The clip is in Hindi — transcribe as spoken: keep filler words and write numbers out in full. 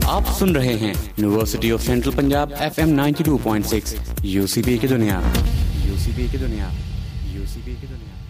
आप सुन रहे हैं university of central Punjab F M ninety two point six UCP की दुनिया यूसीपी की दुनिया यूसीपी की दुनिया